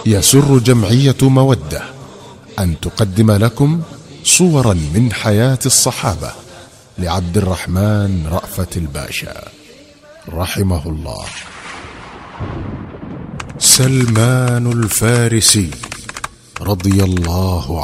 يسر جمعية مودة أن تقدم لكم صورا من حياة الصحابة لعبد الرحمن رأفت الباشا رحمه الله. سلمان الفارسي رضي الله